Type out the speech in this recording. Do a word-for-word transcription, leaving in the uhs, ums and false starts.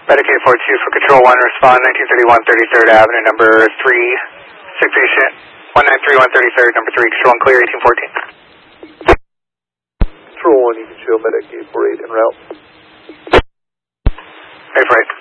Medicaid four two for Control one, respond nineteen thirty-one thirty-third Avenue, number three, sick patient, one nine three one thirty-third, number three, Control one clear, eighteen fourteen. Control one, you can show Medicaid four eight en route. Hey, for eight.